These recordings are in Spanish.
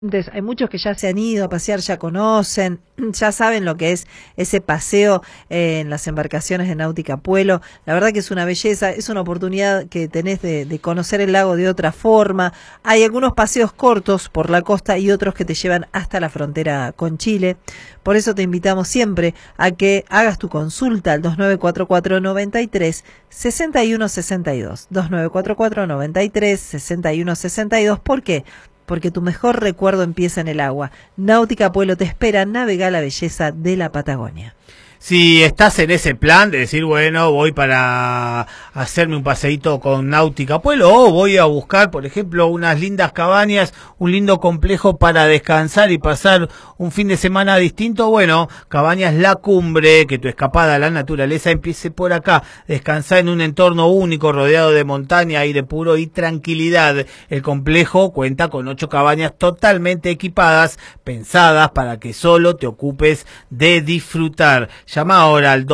Entonces, hay muchos que ya se han ido a pasear, ya conocen, ya saben lo que es ese paseo en las embarcaciones de Náutica Puelo. La verdad que es una belleza, es una oportunidad que tenés de conocer el lago de otra forma. Hay algunos paseos cortos por la costa y otros que te llevan hasta la frontera con Chile. Por eso te invitamos siempre a que hagas tu consulta al 2944-93-6162. 2944-93-6162. ¿Por qué? Porque tu mejor recuerdo empieza en el agua. Náutica Puelo te espera, navega la belleza de la Patagonia. Si estás en ese plan de decir, bueno, voy para hacerme un paseíto con Náutica Puelo o voy a buscar, por ejemplo, unas lindas cabañas, un lindo complejo para descansar y pasar un fin de semana distinto, bueno, Cabañas La Cumbre, que tu escapada a la naturaleza empiece por acá, descansar en un entorno único rodeado de montaña, aire puro y tranquilidad. El complejo cuenta con 8 cabañas totalmente equipadas, pensadas para que solo te ocupes de disfrutar. Llama ahora al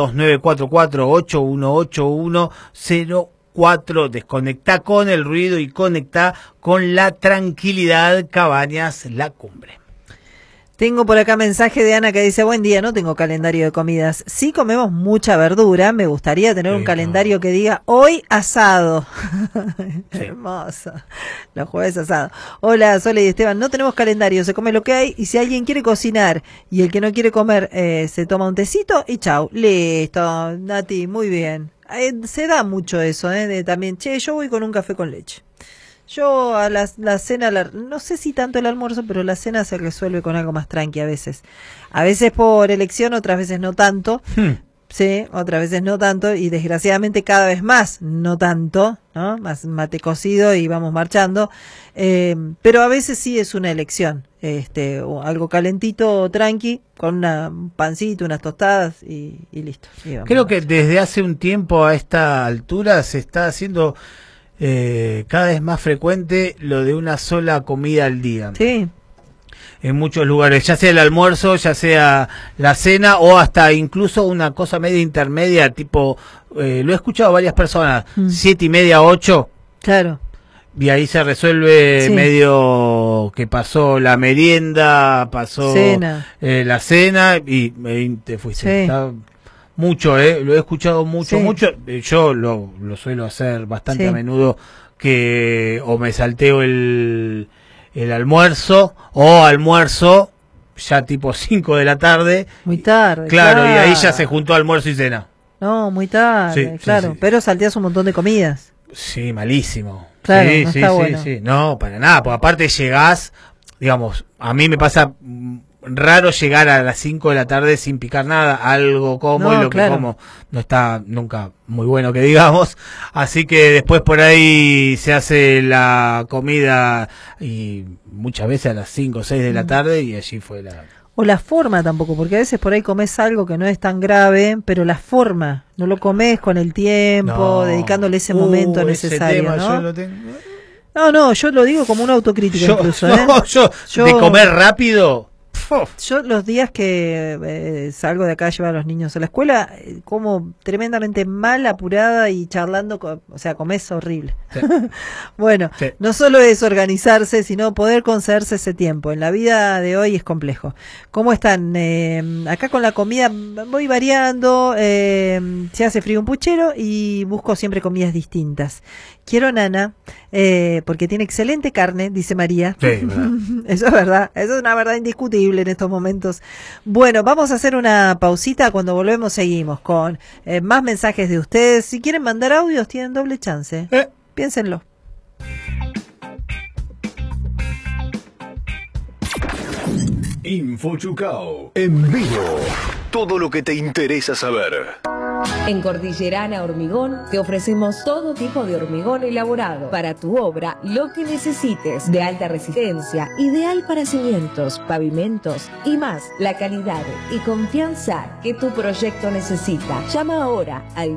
2944-818104. Desconectá con el ruido y conectá con la tranquilidad. Cabañas La Cumbre. Tengo por acá mensaje de Ana que dice: buen día, no tengo calendario de comidas. Sí comemos mucha verdura, me gustaría tener un calendario que diga hoy asado. Sí. Hermoso. Los jueves asado. Hola, Sole y Esteban, no tenemos calendario, se come lo que hay y si alguien quiere cocinar y el que no quiere comer se toma un tecito y chau. Listo, Nati, muy bien. Se da mucho eso, de también, yo voy con un café con leche. Yo a la cena, no sé si tanto el almuerzo, pero la cena se resuelve con algo más tranqui a veces. A veces por elección, otras veces no tanto. Sí, otras veces no tanto. Y desgraciadamente cada vez más no tanto, ¿no? Más mate cocido y vamos marchando. Pero a veces sí es una elección. Algo calentito, tranqui, con un pancito, unas tostadas y listo. Y creo que desde hace un tiempo a esta altura se está haciendo... cada vez más frecuente lo de una sola comida al día. Sí. En muchos lugares, ya sea el almuerzo, ya sea la cena o hasta incluso una cosa media intermedia, tipo, lo he escuchado a varias personas, 7:30, 8. Claro. Y ahí se resuelve medio que pasó la merienda, pasó la cena y te fuiste. Sí. Está mucho, lo he escuchado mucho. Yo lo suelo hacer bastante a menudo, que o me salteo el almuerzo o almuerzo ya tipo 5 de la tarde. Muy tarde. Claro, y ahí ya se juntó almuerzo y cena. No, muy tarde, claro. Sí. Pero salteas un montón de comidas. Sí, malísimo. Claro, no está bueno. No, para nada, porque aparte llegás, digamos, a mí me pasa... raro llegar a las 5 de la tarde sin picar nada, algo como, y lo que como no está nunca muy bueno que digamos, así que después por ahí se hace la comida y muchas veces a las 5 o 6 de la tarde y allí fue la... O la forma tampoco, porque a veces por ahí comes algo que no es tan grave, pero la forma, no lo comes con el tiempo, dedicándole ese momento necesario, tema, ¿no? Yo lo tengo... No, yo lo digo como una autocrítica incluso, yo de comer rápido... Yo los días que salgo de acá a llevar a los niños a la escuela, como tremendamente mal, apurada y charlando, o sea, comés horrible. Sí. Bueno, no solo es organizarse, sino poder concederse ese tiempo. En la vida de hoy es complejo. ¿Cómo están? Acá con la comida voy variando, se hace frío un puchero y busco siempre comidas distintas. Quiero nana, porque tiene excelente carne, dice María. Sí, eso es verdad, eso es una verdad indiscutible en estos momentos. Bueno, vamos a hacer una pausita, cuando volvemos seguimos con más mensajes de ustedes. Si quieren mandar audios, tienen doble chance. Piénsenlo. InfoChucao en vivo. Todo lo que te interesa saber. En Cordillerana Hormigón te ofrecemos todo tipo de hormigón elaborado para tu obra, lo que necesites, de alta resistencia, ideal para cimientos, pavimentos y más, la calidad y confianza que tu proyecto necesita. Llama ahora al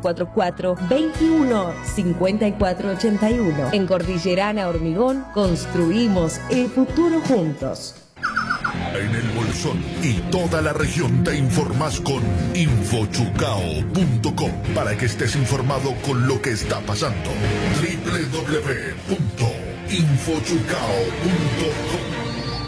2944-21-5481. En Cordillerana Hormigón construimos el futuro juntos. En el Bolsón y toda la región te informás con infochucao.com para que estés informado con lo que está pasando. www.infochucao.com